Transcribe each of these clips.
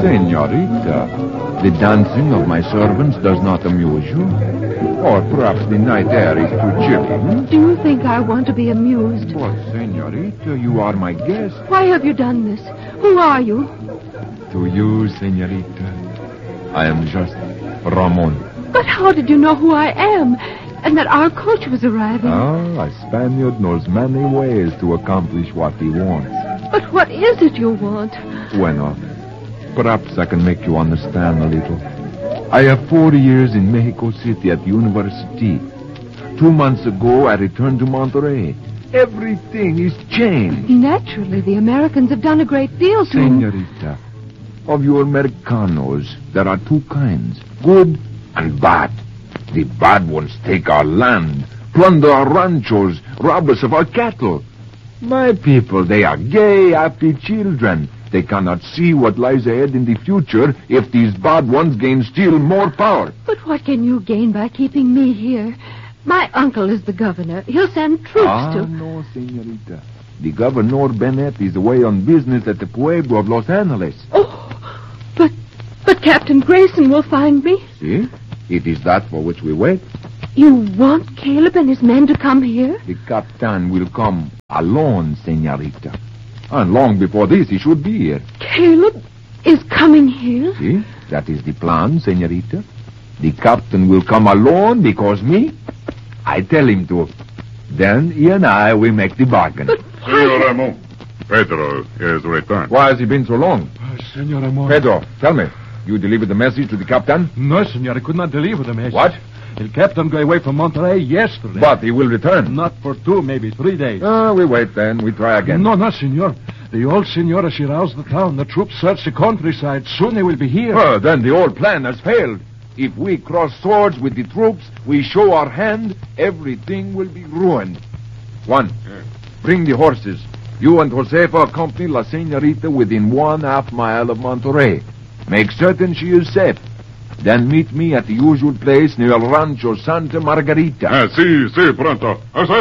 Senorita, the dancing of my servants does not amuse you? Or perhaps the night air is too chilly? Do you think I want to be amused? But, Senorita, you are my guest. Why have you done this? Who are you? To you, Senorita, I am just Ramon. But how did you know who I am? And that our coach was arriving? A Spaniard knows many ways to accomplish what he wants. But what is it you want? Bueno, perhaps I can make you understand a little. I have 4 years in Mexico City at the university. 2 months ago, I returned to Monterrey. Everything is changed. Naturally, the Americans have done a great deal to... Senorita, of you Americanos, there are 2 kinds, good and bad. The bad ones take our land, plunder our ranchos, rob us of our cattle. My people, they are gay, happy children. They cannot see what lies ahead in the future if these bad ones gain still more power. But what can you gain by keeping me here? My uncle is the governor. He'll send troops to... No, Senorita. The Governor Bennett is away on business at the Pueblo of Los Angeles. Oh, but Captain Grayson will find me. See? It is that for which we wait. You want Caleb and his men to come here? The Captain will come alone, Senorita. And long before this, he should be here. Caleb is coming here? See? That is the plan, Senorita. The Captain will come alone because me, I tell him to. Then he and I will make the bargain. But Senor Ramon, Pedro is returned. Why has he been so long? Senor Ramon. Pedro, tell me. You delivered the message to the Captain? No, senor, I could not deliver the message. What? The captain got away from Monterrey yesterday. But he will return. Not for 2, maybe 3 days. We wait then. We try again. No, senor. The old senora, she roused the town. The troops search the countryside. Soon they will be here. Then the old plan has failed. If we cross swords with the troops, we show our hand, everything will be ruined. One, bring the horses. You and Josefa accompany La Senorita within 1/2 mile of Monterrey. Make certain she is safe. Then meet me at the usual place near Rancho Santa Margarita. Sí, pronto.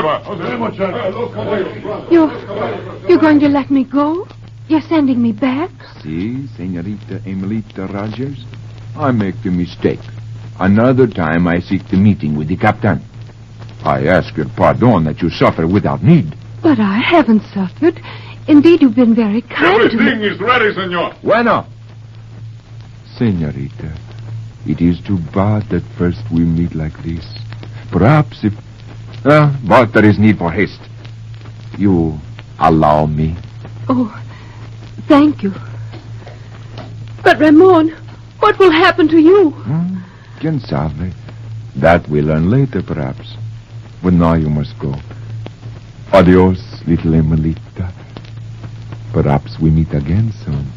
You're going to let me go? You're sending me back? See, Senorita Emilita Rogers, I make the mistake. Another time I seek the meeting with the Captain. I ask your pardon that you suffer without need. But I haven't suffered. Indeed, you've been very kind to me. Everything is ready, senor. Bueno. Senorita, it is too bad that first we meet like this. Perhaps if... but there is need for haste. You allow me? Oh, thank you. But, Ramon, what will happen to you? Quien sabe? That we'll learn later, perhaps. But now you must go. Adios, little Emilita. Perhaps we meet again soon.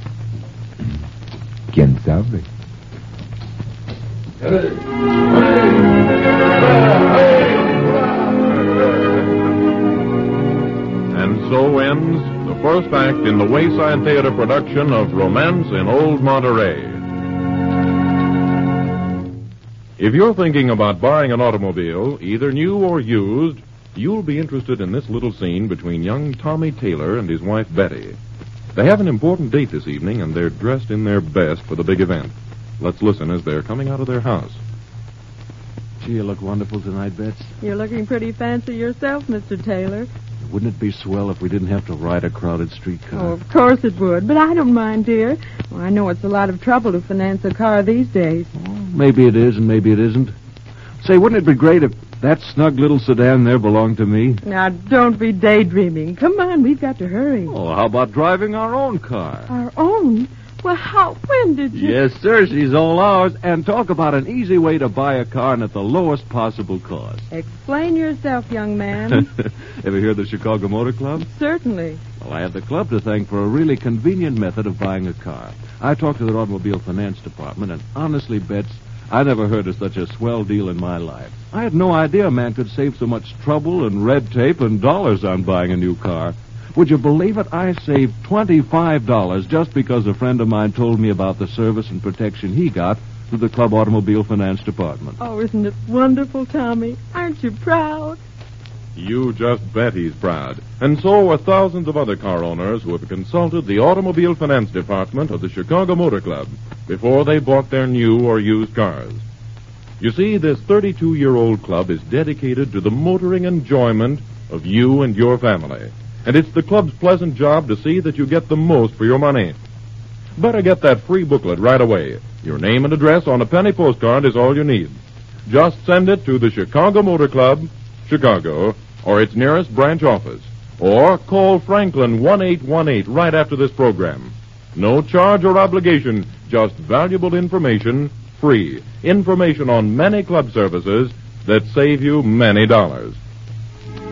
Quien sabe? And so ends the first act in the Wayside Theater production of Romance in Old Monterey. If you're thinking about buying an automobile, either new or used, you'll be interested in this little scene between young Tommy Taylor and his wife Betty. They have an important date this evening, and they're dressed in their best for the big event. Let's listen as they're coming out of their house. Gee, you look wonderful tonight, Bets. You're looking pretty fancy yourself, Mr. Taylor. Wouldn't it be swell if we didn't have to ride a crowded streetcar? Oh, of course it would, but I don't mind, dear. Well, I know it's a lot of trouble to finance a car these days. Well, maybe it is and maybe it isn't. Say, wouldn't it be great if that snug little sedan there belonged to me? Now, don't be daydreaming. Come on, we've got to hurry. Oh, how about driving our own car? Our own? Well, when did you... Yes, sir, she's all ours. And talk about an easy way to buy a car and at the lowest possible cost. Explain yourself, young man. Ever hear of the Chicago Motor Club? Certainly. Well, I have the club to thank for a really convenient method of buying a car. I talked to their automobile finance department, and honestly, Bets, I never heard of such a swell deal in my life. I had no idea a man could save so much trouble and red tape and dollars on buying a new car. Would you believe it? I saved $25 just because a friend of mine told me about the service and protection he got through the club automobile finance department. Oh, isn't it wonderful, Tommy? Aren't you proud? You just bet he's proud. And so are thousands of other car owners who have consulted the Automobile Finance Department of the Chicago Motor Club before they bought their new or used cars. You see, this 32-year-old club is dedicated to the motoring enjoyment of you and your family. And it's the club's pleasant job to see that you get the most for your money. Better get that free booklet right away. Your name and address on a penny postcard is all you need. Just send it to the Chicago Motor Club, Chicago, or its nearest branch office. Or call Franklin 1818 right after this program. No charge or obligation, just valuable information, free. Information on many club services that save you many dollars.